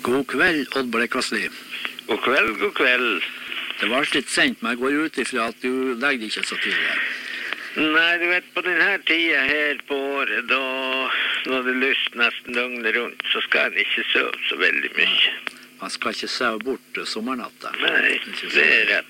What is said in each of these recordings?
God kveld, Odd Blekasli. God kveld, god kveld. Det var litt sent, men jeg går ut ifra at du legger ikke så tidlig. Nei, du vet, på denne tida her på året, da når det lyst nesten døgnet rundt, så skal en ikke sove så veldig mye. Man skal ikke sove bort sommernatta. Nei, det er rett.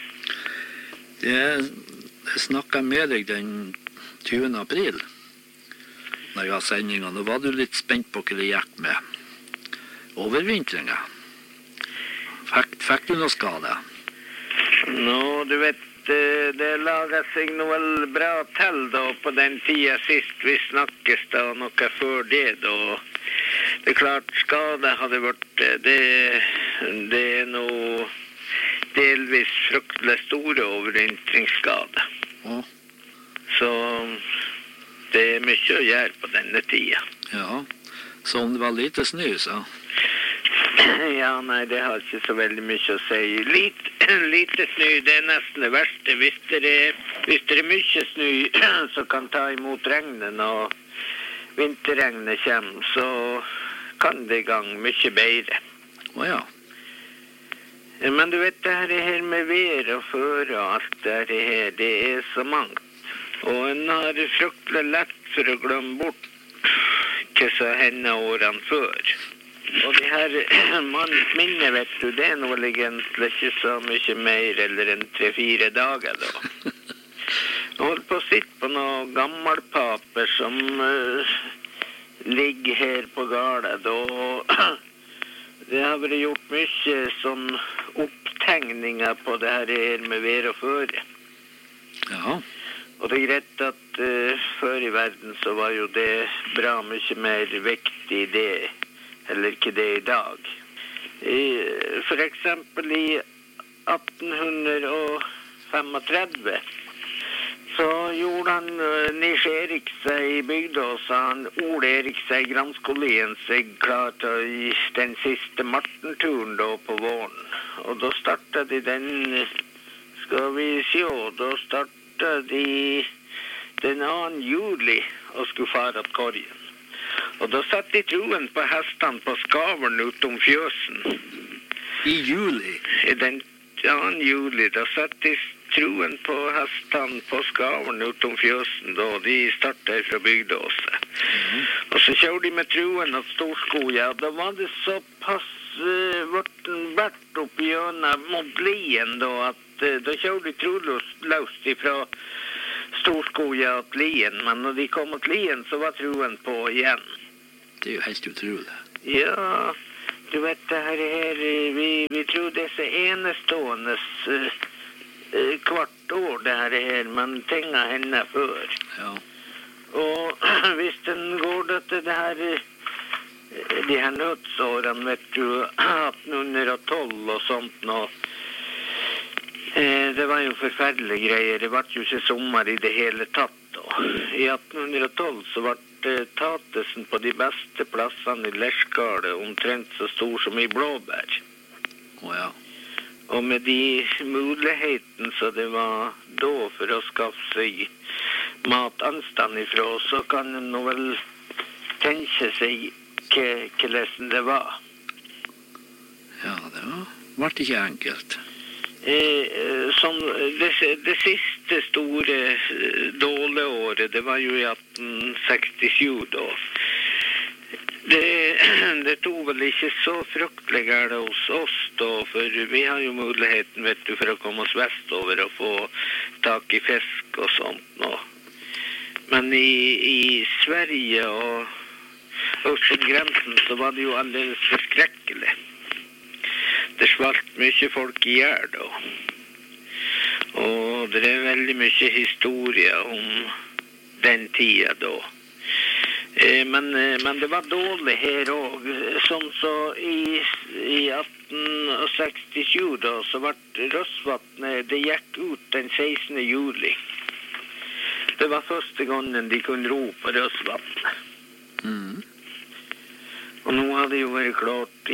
Jeg snakket med deg den 20. april, når jeg har sendingen. Nå var du litt spent på hva det gikk med overvintringen. Fikk du noe skade? Nå, du vet, det laget seg noe vel bra til da, på den tida sist vi snakkes da, noe før det da. Det er klart, skade hadde vært, det er noe delvis fryktelig store overvintringsskade. Ja. Så det er mye å gjøre på denne tida. Ja, så om det var lite snø, så... Ja, nei, det har ikke så veldig mye å si. Lite snø, det er nesten det verste. Hvis det er mye snø, så kan ta imot regnet når vinterregnet kommer, så kan det i gang mye bedre. Ja. Men du vet, det her med vær og føre og alt det her, det er så mangt. Og en har fryktelig lett for å glemme bort hva som hender årene før. Og det her minne, vet du, det er noe egentlig ikke så mye mer eller enn 3-4 dager da. Jeg holder på å sitte på noen gammelpaper som ligger her på gården da. Det har vært gjort mye sånn opptegninger på det her med vær og føre. Ja. Og det er greit at før i verden så var jo det bra mye mer viktig det, eller ikke det i dag. For eksempel i 1835 så gjorde han Nils Erik seg i bygda, og så han Ole Erik seg i Granskolien seg klar til den siste martenturen da på våren. Og da startet de den, skal vi se, da startet de den 2. juli og skulle fare til Korgen. Og da satt de troen på hestene på skaveren utom fjøsen. I juli? I den 2. juli, da satt de troen på hestene på skaveren utom fjøsen, da de startet fra Bygdåse. Og så kjørte de med troen av Storskoja, og da var det såpass vært opp gjennom mot Lien, da, at da kjørte de troløst ifra Storskoja til Lien, men når de kom til Lien, så var troen på igjen. Det er jo helt utrolig. Ja, du vet, det her, vi tror det er så enestående hvert år det her, men tingene hender før. Ja. Og hvis den går da til det her, de her nødsårene, vet du, 1812 og sånt nå, det var jo forferdelige greier. Det var jo ikke sommer i det hele tatt. I 1812 så ble tatesen på de beste plassene i Lerskale omtrent så stor som i blåbær. Ja. Og med de mulighetene så det var da for å skaffe seg matanstand ifra, så kan en nå vel tenke seg hvordan det var. Ja, det ble ikke enkelt. Det siste store dårligåret, det var jo i 1867 da. Det tog vel ikke så fryktelig galt hos oss da, for vi har jo muligheten, vet du, for å komme oss vestover og få tak i fisk og sånt nå. Men i Sverige og østen grensen så var det jo aldeles forskrekkelig. Det svalt mye folk i hjel da. Og det er veldig mye historie om den tida da. Men det var dårlig her også. Sånn så i 1867 da, så ble Røsvatnet, det gikk ut den 16. juli. Det var første gangen de kunne ro på Røsvatnet. Og nå har det jo vært klart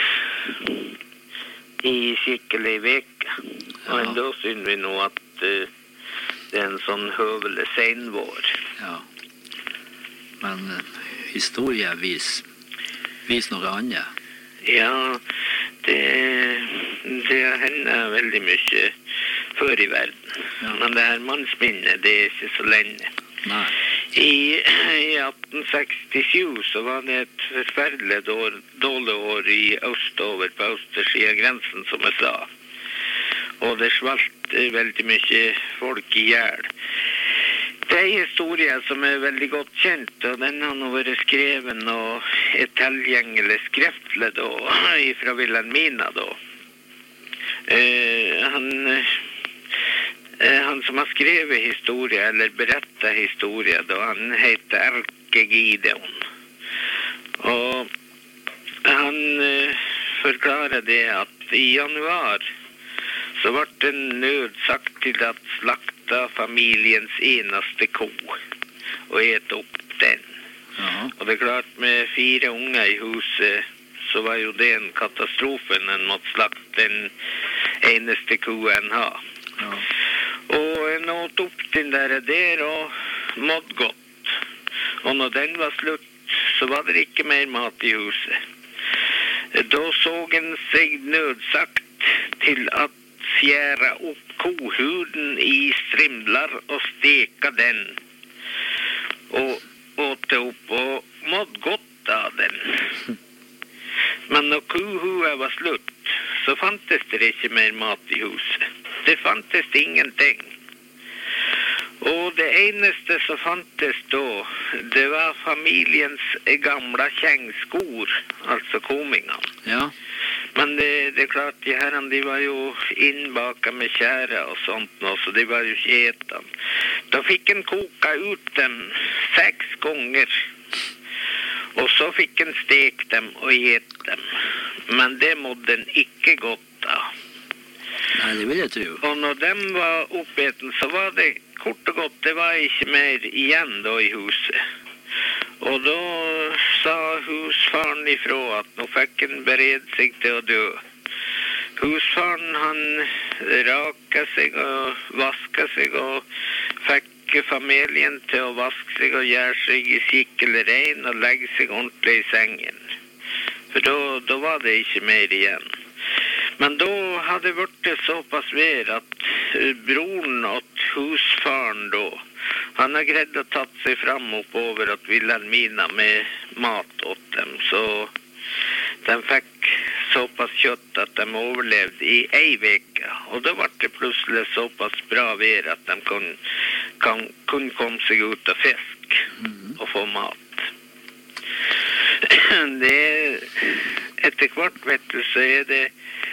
i skikkelig veke. Og enda synes vi nå at det er en sånn høvelig senvår. Ja. Men historie vis noe annet. Ja, det hender veldig mye før i verden. Ja. Men det her mannsminnet, det ikke så lenge. Nei. I 1867 så var det et forferdelig dårlig år i østover på østersiden av grensen, som jeg sa. Og det svalt veldig mye folk i hjel. Det er en historie som er veldig godt kjent, og den har nå vært skreven og er tilgjengelig skriftlig da, fra Wilhelmina da. Han som har skrevet historie, eller berettet historie, da, han heter Erke Gideon. Og han forklarer det at i januar så ble det nødsagt til at slakta familiens eneste ko og et opp den. Ja. Og det er klart, med 4 unger i huset, så var jo det en katastrofe når en måtte slakte den eneste koen ha. Ja. Og en åt opp den der og måtte godt. Og når den var slutt, så var det ikke mer mat i huset. Da så en seg nødsagt til at skjære opp kohuden i strimler og steka den. Og åte opp og måtte godt av den. Men når kohuden var slutt, så fantes det ikke mer mat i huset. Det fantes ingenting. Og det eneste som fantes da, det var familiens gamle kjengskor, altså komingene. Ja. Men det er klart, de herrene, de var jo innbaka med kjære og sånt nå, så de var jo ikke etende. Da fikk en koka ut dem 6 ganger, og så fikk en stek dem og et dem. Men det måtte en ikke godt av. Nei, det vil jeg tro. Og når dem var oppeten, så var det kort og godt, det var ikke mer igjen da i huset. Og da sa husfaren ifra at nå fikk han beredt seg til å dø. Husfaren, han raka seg og vaska seg og fikk familien til å vaske seg og gjøre seg i skikkelig rein og legge seg ordentlig i sengen. For da var det ikke mer igjen. Men da hadde det vært såpass vær at broren og husfaren da, han har greid å tatt seg fram oppover at Wilhelmina med mat åt dem, så de fikk såpass kjøtt at de overlevde i 1 uke. Og da ble det plutselig såpass bra vær at de kunne komme seg ut av fisk og få mat. Etter hvert, vet du, så er det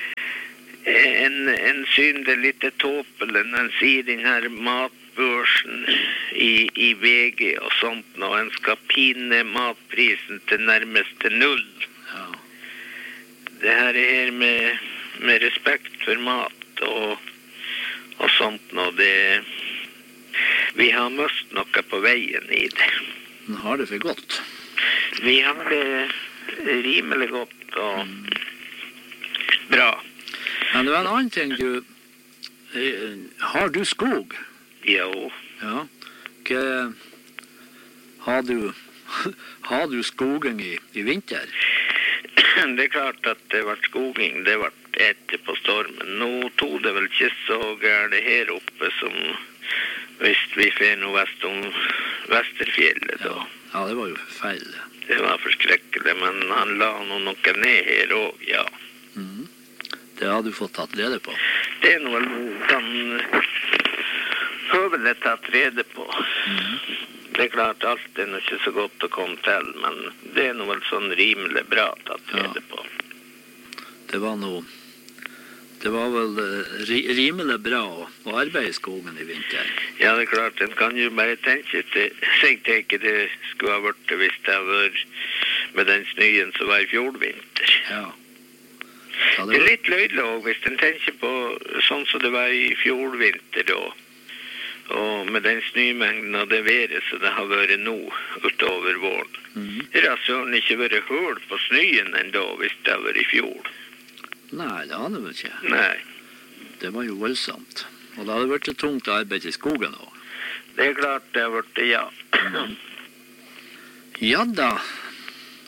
en syn det litt tåpelig når en sier den her matbørsen i VG og sånt, når en skal pine matprisen til nærmeste 0. Ja. Det her med respekt for mat og sånt, og vi har møst noe på veien i det. Den har det for godt. Vi har det rimelig godt og bra. Men det var en annen ting, har du skog? Jo. Ja. Har du skoging i vinter? Det er klart at det ble skoging, det ble etter på stormen. Nå tog det vel ikke så gærent her oppe som hvis vi fer noe vest om Vesterfjellet da. Ja, det var jo forferdelig. Det var forskrekkelig, men han la noe ned her også, ja. Det har du fått tatt rede på. Det er noe kan høvelig tatt rede på. Det er klart, alt er ikke så godt å komme til, men det er noe sånn rimelig bra tatt rede på. Det var vel rimelig bra å arbeide i skogen i vinter. Ja, det er klart, en kan jo bare tenke seg til ikke det skulle ha vært hvis det har vært med den snøen som var i fjordvinter. Ja. Det er litt løydelig også, hvis en tenker på sånn som det var i fjordvinter da, og med den snømengden og det været som det har vært nå utover våren. Det har søren ikke vært høl på snøen enda hvis det har vært i fjord. Nei, det hadde vel ikke. Nei. Det var jo voldsomt. Og det hadde vært tungt arbeid i skogen også. Det er klart det har vært det, ja. Ja da.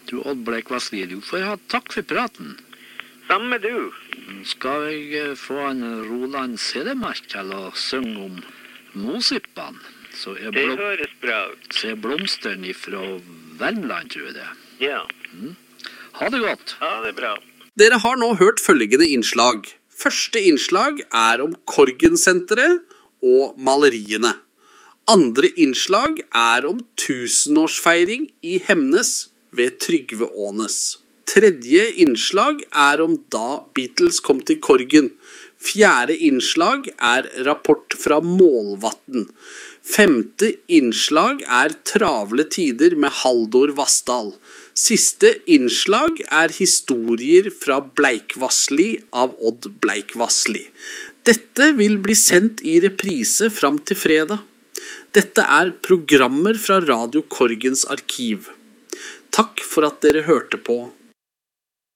Du, Odd Bleikvassli, du får ha takk for praten. Samme du. Skal jeg få en Roland Sedemark til å synge om Mosippan? Det høres bra ut. Så er blomsteren fra Vennland, tror jeg det. Ja. Ha det godt. Ha det bra. Dere har nå hørt følgende innslag. Første innslag er om Korgen-senteret og maleriene. Andre innslag er om 1000-årsfeiring i Hemnes ved Trygve Ånes. Tredje innslag er om da Beatles kom til Korgen. Fjerde innslag er rapport fra Målvatn. Femte innslag er travle tider med Haldor Vassdal. Siste innslag er historier fra Bleikvassli av Odd Bleikvassli. Dette vil bli sendt i reprise fram til fredag. Dette er programmer fra Radio Korgens arkiv. Takk for at dere hørte på.